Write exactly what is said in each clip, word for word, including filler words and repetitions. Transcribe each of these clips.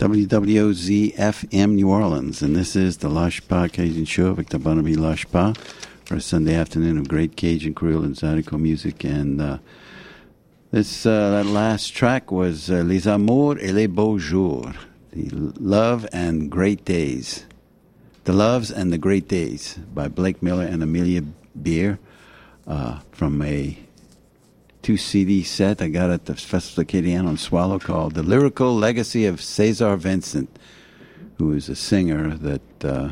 W W O Z F M New Orleans, and this is the Lashpa Cajun Show avec the Bonami Lashpa for a Sunday afternoon of great Cajun, Creole, and Zydeco music. And uh, this uh, that last track was uh, Les Amours et les Beaux Jours, the Love and Great Days, The Loves and the Great Days by Blake Miller and Amelia Beer uh, from a two C D set I got at the Festival Acadian on Swallow called The Lyrical Legacy of Cesar Vincent, who is a singer that uh,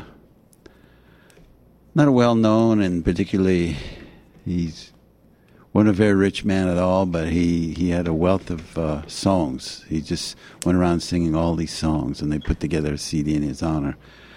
not well known, and particularly he's wasn't a very rich man at all, but he, he had a wealth of uh, songs. He just went around singing all these songs, and they put together a C D in his honor.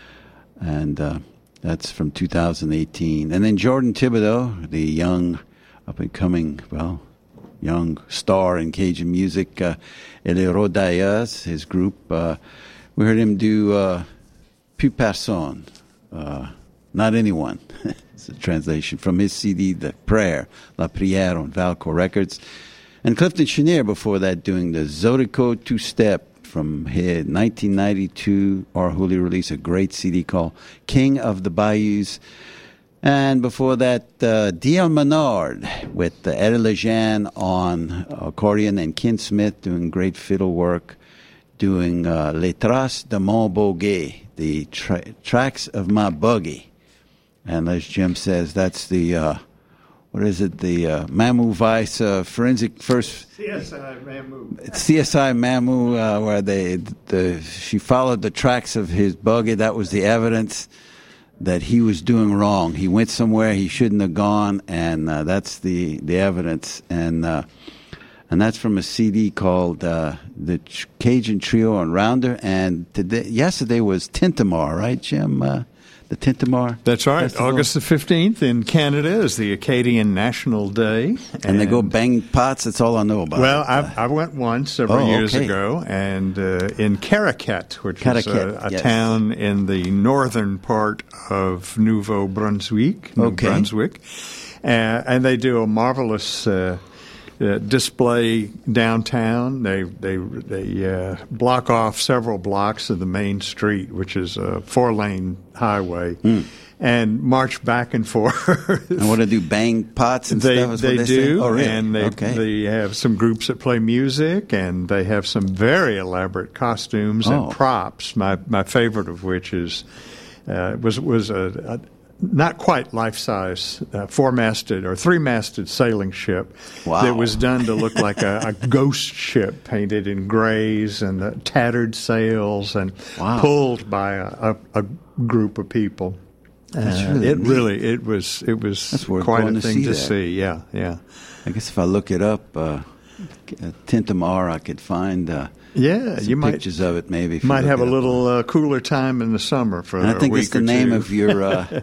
And uh, that's from two thousand eighteen. And then Jordan Thibodeau, the young, up-and-coming, well, young star in Cajun music, uh, Les Rodaillas, his group. Uh, we heard him do uh, Plus Personne, uh, Not Anyone. It's a translation from his C D, The Prayer, La Prière on Valco Records. And Clifton Chenier before that doing the Zydeco two-step from his nineteen ninety-two Or Holy release, a great C D called King of the Bayous. And before that, uh, Dion Menard with uh, Eddie Lejean on accordion, and Ken Smith doing great fiddle work, doing uh, Les Traces de mon Boguet, the tra- tracks of my buggy. And as Jim says, that's the, uh, what is it, the uh, Mamu Vice uh, forensic first... C S I Mamu. It's C S I Mamu, uh, where they, the, she followed the tracks of his buggy. That was the evidence that he was doing wrong. He went somewhere he shouldn't have gone, and uh, that's the, the evidence. And uh, and that's from a C D called uh, the Cajun Trio on Rounder. And today, yesterday was Tintamarre, right, Jim? Uh, the Tintamarre That's right. Festival. August the fifteenth in Canada is the Acadian National Day. And, and they go bang pots. That's all I know about Well, it. I, I went once several oh, years okay. ago, and uh, in Caracat, which Caracat, is a, a yes. town in the northern part of Nouveau Brunswick, New Okay. Brunswick, uh, and they do a marvelous uh, uh, display downtown. They they they uh, block off several blocks of the main street, which is a four-lane highway. Mm. And march back and forth. And what do they do? Bang pots and they, stuff? Is they what they do, say? Oh, really? And they, okay. they have some groups that play music, and they have some very elaborate costumes oh. and props. My my favorite of which is uh, was was a, a not quite life-size uh, four-masted or three-masted sailing ship wow. that was done to look like a, a ghost ship, painted in grays and uh, tattered sails, and wow. pulled by a, a, a group of people. That's Uh, really it neat. really it was it was That's worth quite going a to thing see to that. see. Yeah, yeah. I guess if I look it up, uh, Tintamarre, I could find uh, Yeah, some you might pictures of it. Maybe if might you have a look it up. little uh, cooler time in the summer for And I a think week it's the or name two. of your uh,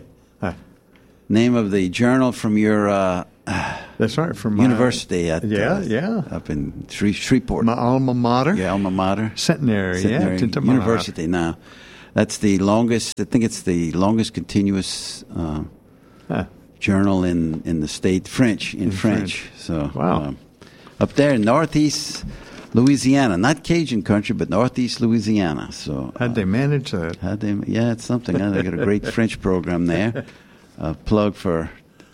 name of the journal from your uh, That's right, from my, university at yeah, uh, yeah, up in Shre- Shreveport. my alma mater, Yeah, alma mater. Centenary, Centenary yeah, Tintamarre. University now. That's the longest. I think it's the longest continuous uh, Huh. journal in, in the state. French in, In French. French. So Wow. um, up there in northeast Louisiana, not Cajun country, but northeast Louisiana. So How'd they manage that? How'd they? Yeah, it's something. Huh? They got a great French program there. Uh, plug for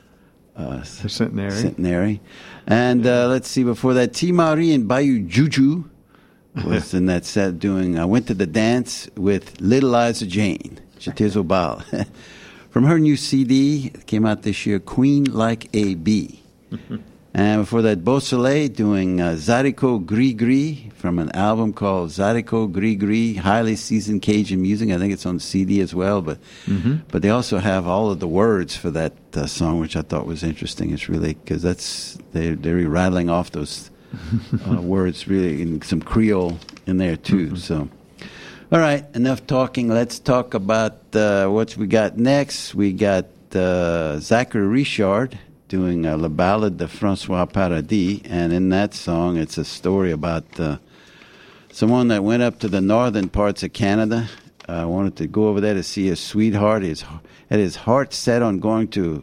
uh, For Centenary. Centenary. And uh, let's see, before that, T. Marie and Bayou Juju was in that set doing, I went to the dance with Little Liza Jane, Chatizo Bal. From her new C D, it came out this year, Queen Like a Bee. And before that, Beausoleil doing uh, Zydeco Gris Gris from an album called Zydeco Gris Gris, highly seasoned Cajun music. I think it's on C D as well, but mm-hmm. but they also have all of the words for that uh, song, which I thought was interesting. It's really, because that's, they, they're rattling off those uh, words, really, in some Creole in there too, mm-hmm. so... All right, enough talking. Let's talk about uh, what we got next. We got uh, Zachary Richard doing uh, La Ballade de François Paradis, and in that song, it's a story about uh, someone that went up to the northern parts of Canada, uh, wanted to go over there to see his sweetheart. His had his heart set on going to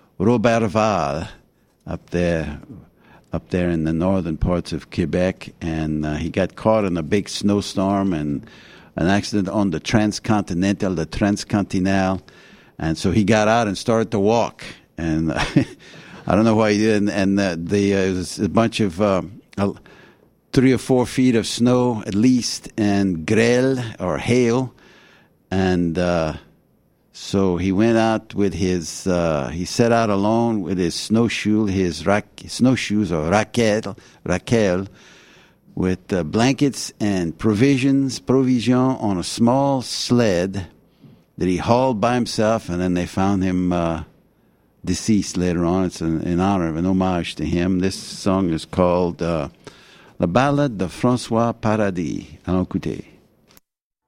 Roberval up there, up there in the northern parts of Quebec, and uh, he got caught in a big snowstorm and an accident on the Transcontinental, the Transcontinental, and so he got out and started to walk. And uh, I don't know why he did. And, and uh, the uh, it was a bunch of uh, three or four feet of snow at least, and grêle or hail, and uh, so he went out with his. Uh, he set out alone with his snowshoe, his rac- snowshoes or raquel, raquel, with uh, blankets and provisions, provision on a small sled that he hauled by himself, and then they found him uh, deceased later on. It's an, in honor of an homage to him. This song is called uh, La Ballade de François Paradis. Allons écouter.